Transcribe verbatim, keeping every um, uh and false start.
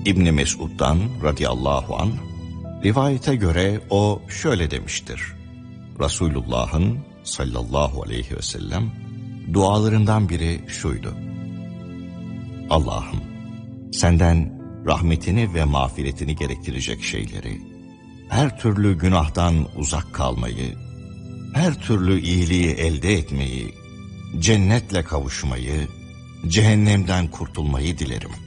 İbn Mesud'dan radıyallahu anh, rivayete göre o şöyle demiştir. Resulullah'ın sallallahu aleyhi ve sellem dualarından biri şuydu: Allah'ım, senden rahmetini ve mağfiretini gerektirecek şeyleri, her türlü günahtan uzak kalmayı, her türlü iyiliği elde etmeyi, cennetle kavuşmayı, cehennemden kurtulmayı dilerim.